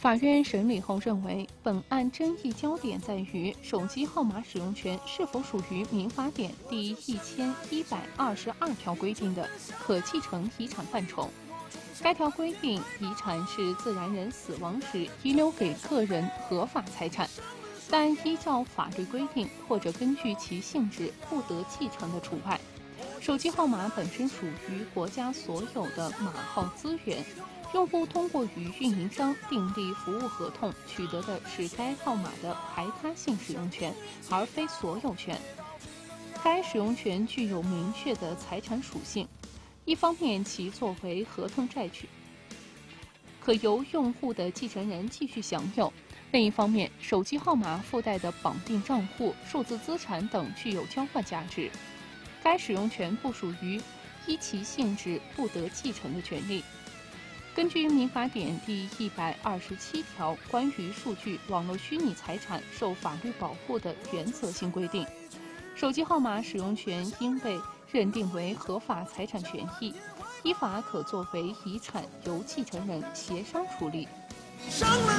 法院审理后认为，本案争议焦点在于手机号码使用权是否属于民法典第1122条规定的可继承遗产范畴。该条规定，遗产是自然人死亡时遗留给个人合法财产，但依照法律规定或者根据其性质不得继承的除外。手机号码本身属于国家所有的码号资源，用户通过与运营商订立服务合同取得的是该号码的排他性使用权，而非所有权。该使用权具有明确的财产属性，一方面其作为合同债权，可由用户的继承人继续享有；另一方面，手机号码附带的绑定账户、数字资产等具有交换价值。该使用权不属于依其性质不得继承的权利。根据民法典第127条关于数据网络虚拟财产受法律保护的原则性规定，手机号码使用权应被认定为合法财产权益，依法可作为遗产由继承人协商处理。